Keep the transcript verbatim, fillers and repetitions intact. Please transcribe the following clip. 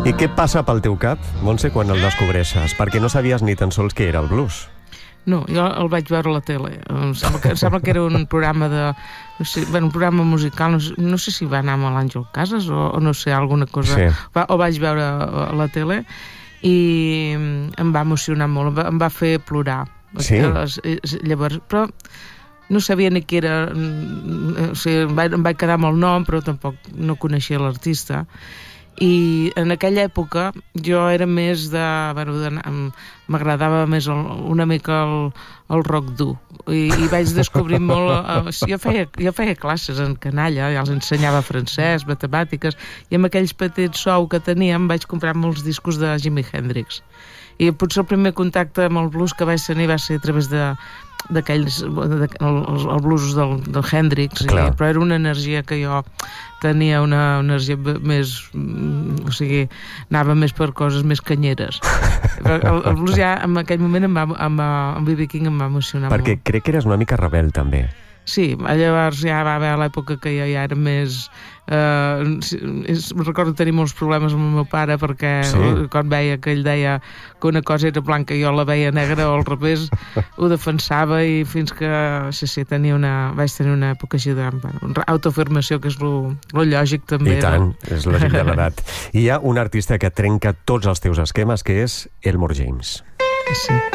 I què passa pel teu cap, Montse, quan el descobreixes? Perquè no sabies ni tan sols què era el blues. No, jo el vaig veure a la tele. Em sembla que, em sembla que era un programa de... No sé, bueno, un programa musical, no sé, no sé si va anar amb l'Àngel Casas o, o no sé, alguna cosa. Sí. Va, o vaig veure a la tele i em va emocionar molt, em va, em va fer plorar. Sí. Llavors, però no sabia ni què era, o sigui, em vaig, em vaig quedar amb el nom, però tampoc no coneixia l'artista. I en aquella època jo era més de... Bueno, de m'agradava més el, una mica el, el rock dur. I, i vaig descobrir molt... Eh, jo, feia, jo feia classes en canalla, ja els ensenyava francès, matemàtiques, i amb aquells petits sou que teníem vaig comprar molts discos de Jimi Hendrix. I potser el primer contacte amb el blues que vaig tenir va ser a través de d'aquells, de, els, els bluesos del, del Hendrix, i, però era una energia que jo tenia, una, una energia més, o sigui, anava més per coses més canyeres. El, el blues ja en aquell moment amb, amb, amb B B King em va emocionar Perquè molt. Perquè crec que eres una mica rebel també. Sí, llavors ja va haver l'època que jo ja era més... Eh, recordo tenir molts problemes amb el meu pare perquè sí. Quan veia que ell deia que una cosa era blanca i jo la veia negra o al revés, ho defensava, i fins que sí, sí, tenia una, vaig tenir una època així d'autoafirmació, que és lo, lo lògic també. I tant, no? És lògic de l'edat. I hi ha un artista que trenca tots els teus esquemes, que és Elmore James. Sí.